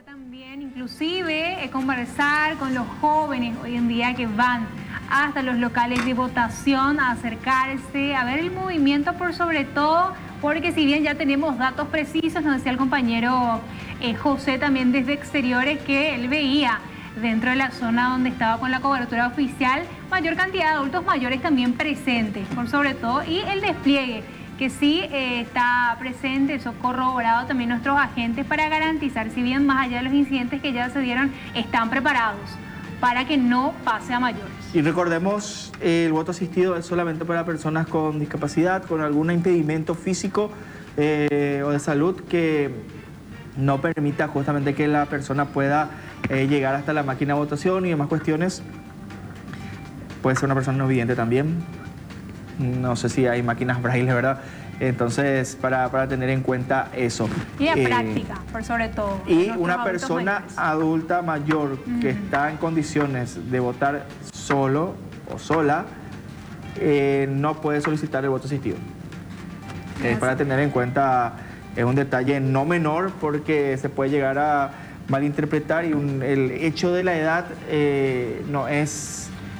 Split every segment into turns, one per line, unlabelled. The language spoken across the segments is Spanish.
También, inclusive, conversar con los jóvenes hoy en día que van hasta los locales de votación a acercarse, a ver el movimiento por sobre todo, porque si bien ya tenemos datos precisos, nos decía el compañero José también desde exteriores que él veía dentro de la zona donde estaba con la cobertura oficial mayor cantidad de adultos mayores también presentes, por sobre todo, y el despliegue que sí está presente, eso corroborado también nuestros agentes para garantizar, si bien más allá de los incidentes que ya se dieron, están preparados para que no pase a mayores.
Y recordemos, el voto asistido es solamente para personas con discapacidad, con algún impedimento físico o de salud que no permita justamente que la persona pueda llegar hasta la máquina de votación y demás cuestiones. Puede ser una persona no vidente también. No sé si hay máquinas braille, ¿verdad? Entonces, para tener en cuenta eso.
Y de práctica, por sobre todo.
Y una persona adulta mayor que está en condiciones de votar solo o sola, no puede solicitar el voto asistido. Para tener en cuenta, es un detalle no menor porque se puede llegar a malinterpretar y el hecho de la edad no es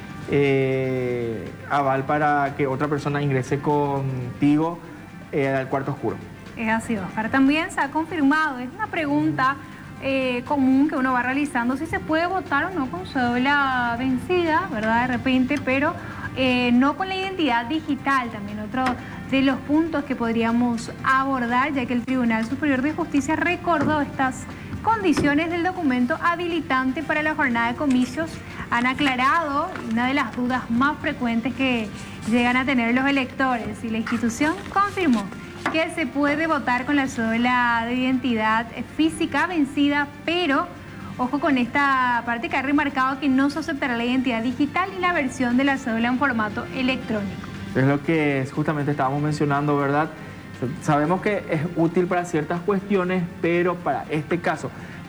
aval para que otra persona ingrese contigo al cuarto oscuro.
Es así, Oscar. También se ha confirmado, es una pregunta común que uno va realizando, si se puede votar o no con cédula vencida, ¿verdad? De repente, pero no con la identidad digital, también otro de los puntos que podríamos abordar, ya que el Tribunal Superior de Justicia recordó estas condiciones del documento habilitante para la jornada de comicios. Han aclarado una de las dudas más frecuentes que llegan a tener los electores y la institución confirmó que se puede votar con la cédula de identidad física vencida, pero ojo con esta parte que ha remarcado que no se aceptará la identidad digital y la versión de la cédula en formato electrónico.
Es lo que justamente estábamos mencionando, ¿verdad? Sabemos que es útil para ciertas cuestiones, pero para este caso,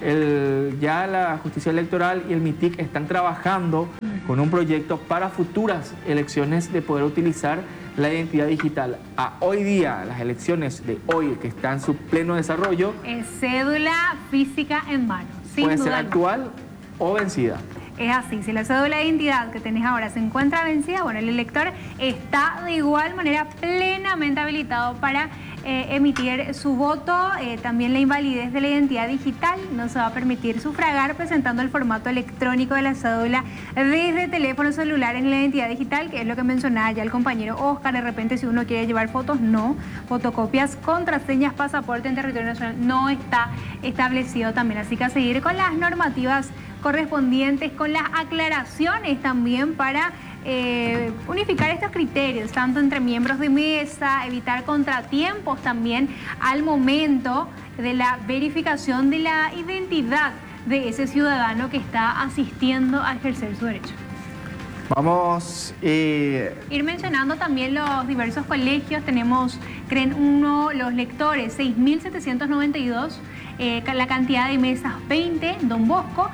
ya la Justicia Electoral y el MITIC están trabajando con un proyecto para futuras elecciones de poder utilizar la identidad digital. A hoy día, las elecciones de hoy que están en su pleno desarrollo,
es cédula física en mano.
Puede ser actual o vencida.
Es así, si la cédula de identidad que tenés ahora se encuentra vencida, bueno, el elector está de igual manera plenamente habilitado para emitir su voto. También la invalidez de la identidad digital, no se va a permitir sufragar presentando el formato electrónico de la cédula desde teléfono celular en la identidad digital, que es lo que mencionaba ya el compañero Oscar. De repente, si uno quiere llevar fotos, no. Fotocopias, contraseñas, pasaporte en territorio nacional no está establecido también. Así que a seguir con las normativas correspondientes, con las aclaraciones también para unificar estos criterios, tanto entre miembros de mesa, evitar contratiempos también al momento de la verificación de la identidad de ese ciudadano que está asistiendo a ejercer su derecho.
Vamos a
ir mencionando también los diversos colegios. Tenemos, CREN 1, los lectores, 6.792, la cantidad de mesas 20, Don Bosco,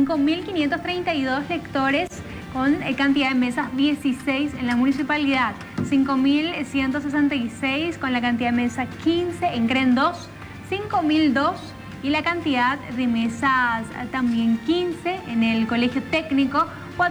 5.532 lectores con cantidad de mesas 16 en la municipalidad, 5.166 con la cantidad de mesas 15 en CREN 2, 5.002 y la cantidad de mesas también 15 en el colegio técnico,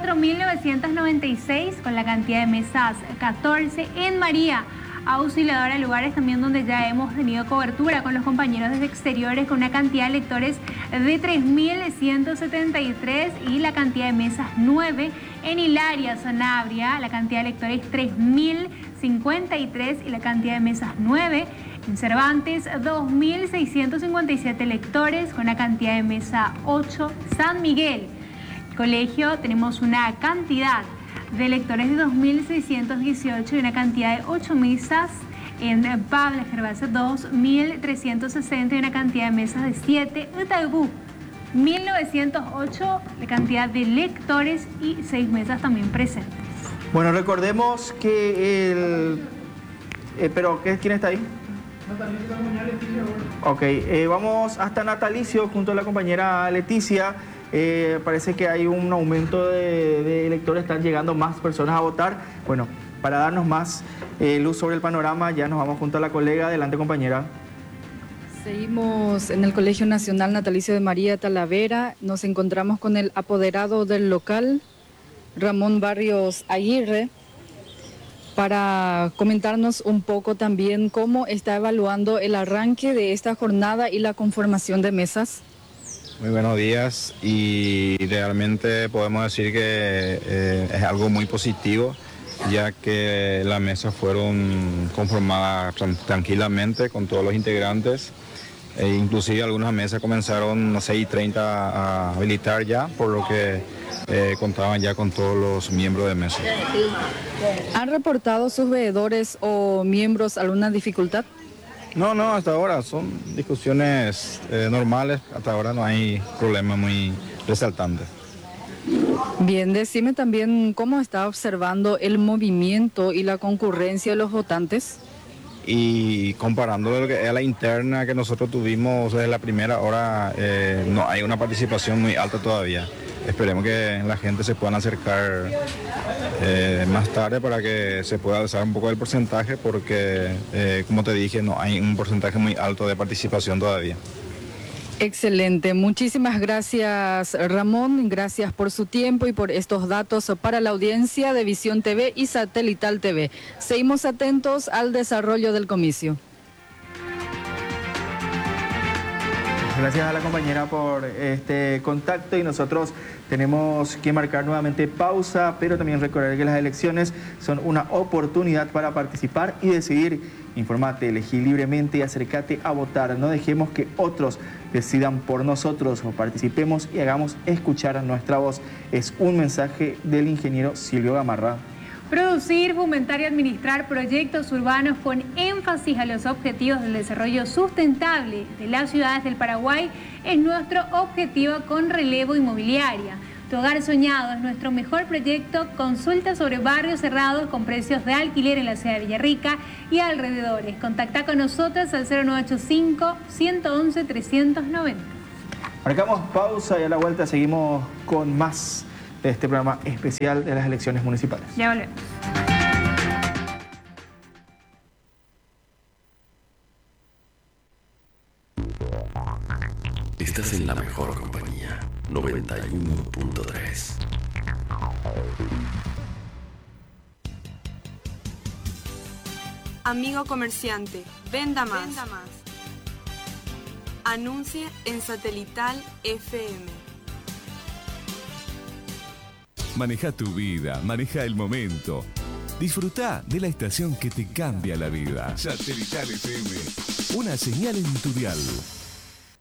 4.996 con la cantidad de mesas 14 en María Auxiliadora, lugares también donde ya hemos tenido cobertura con los compañeros desde exteriores, con una cantidad de lectores de 3.173 y la cantidad de mesas 9 en Hilaria, Sanabria, la cantidad de lectores 3.053 y la cantidad de mesas 9 en Cervantes, 2.657 lectores con una cantidad de mesa 8, San Miguel Colegio, tenemos una cantidad de lectores de 2.618 y una cantidad de 8 mesas. En Pablo Gervasio 2.360 y una cantidad de mesas de 7. Itaipú 1.908, la cantidad de lectores y 6 mesas también presentes.
Bueno, recordemos que pero ¿quién está ahí? Natalicio. Ok, vamos hasta Natalicio junto a la compañera Leticia. Parece que hay un aumento de electores, están llegando más personas a votar. Bueno, para darnos más luz sobre el panorama, ya nos vamos junto a la colega. Adelante, compañera.
Seguimos en el Colegio Nacional Natalicio de María Talavera. Nos encontramos con el apoderado del local, Ramón Barrios Aguirre, para comentarnos un poco también cómo está evaluando el arranque de esta jornada y la conformación de mesas.
Muy buenos días, y realmente podemos decir que es algo muy positivo, ya que las mesas fueron conformadas tranquilamente con todos los integrantes. Inclusive algunas mesas comenzaron a 6:30 a habilitar ya, por lo que contaban ya con todos los miembros de mesa.
¿Han reportado sus veedores o miembros alguna dificultad?
No, hasta ahora son discusiones normales, hasta ahora no hay problemas muy resaltantes.
Bien, decime también cómo está observando el movimiento y la concurrencia de los votantes.
Y comparando lo que es la interna que nosotros tuvimos desde la primera hora, no hay una participación muy alta todavía. Esperemos que la gente se puedan acercar más tarde para que se pueda alzar un poco el porcentaje, porque como te dije, no hay un porcentaje muy alto de participación todavía.
Excelente, muchísimas gracias Ramón, gracias por su tiempo y por estos datos para la audiencia de Visión TV y Satelital TV. Seguimos atentos al desarrollo del comicio.
Gracias a la compañera por este contacto, y nosotros tenemos que marcar nuevamente pausa, pero también recordar que las elecciones son una oportunidad para participar y decidir. Informate, elegí libremente y acércate a votar. No dejemos que otros decidan por nosotros. Participemos y hagamos escuchar a nuestra voz. Es un mensaje del ingeniero Silvio Gamarra.
Producir, fomentar y administrar proyectos urbanos con énfasis a los objetivos del desarrollo sustentable de las ciudades del Paraguay es nuestro objetivo con Relevo Inmobiliaria. Tu hogar soñado es nuestro mejor proyecto. Consulta sobre barrios cerrados con precios de alquiler en la ciudad de Villarrica y alrededores. Contacta con nosotros al 0985-111-390.
Marcamos pausa y a la vuelta seguimos con más de este programa especial de las elecciones municipales.
Ya volvemos.
Estás en la mejor compañía, 91.3.
Amigo comerciante, venda más. Anuncie en Satelital FM.
Maneja tu vida, maneja el momento. Disfruta de la estación que te cambia la vida. Satelital FM, una señal en tu dial.